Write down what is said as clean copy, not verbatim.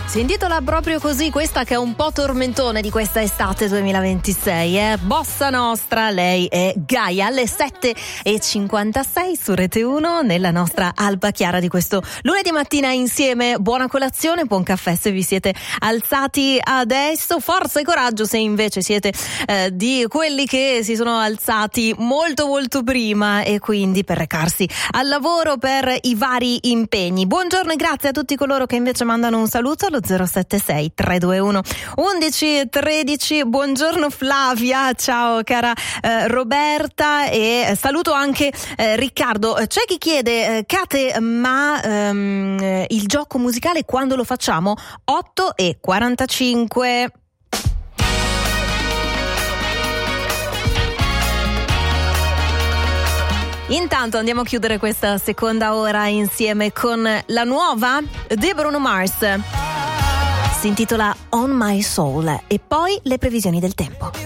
Si intitola proprio così questa che è un po' tormentone di questa estate 2026, Bossa Nostra, lei è Gaia, alle 7:56 su Rete 1 nella nostra Alba Chiara di questo lunedì mattina insieme. Buona colazione, buon caffè se vi siete alzati adesso, forza e coraggio se invece siete di quelli che si sono alzati molto molto prima e quindi per recarsi al lavoro, per i vari impegni. Buongiorno e grazie a tutti coloro che invece mandano un saluto allo 076 321 1113. Buongiorno Flavia, ciao cara Roberta, e saluto anche Riccardo. C'è chi chiede Kate, ma il gioco musicale quando lo facciamo? 8:45. Intanto andiamo a chiudere questa seconda ora insieme con la nuova di Bruno Mars. Si intitola On My Soul e poi le previsioni del tempo.